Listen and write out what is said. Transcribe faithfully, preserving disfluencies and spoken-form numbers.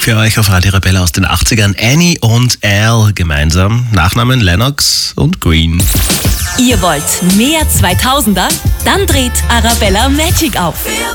für euch auf Radio Arabella aus den achtzigern. Annie und Al gemeinsam. Nachnamen Lennox und Green. Ihr wollt mehr zweitausender? Dann dreht Arabella Magic auf.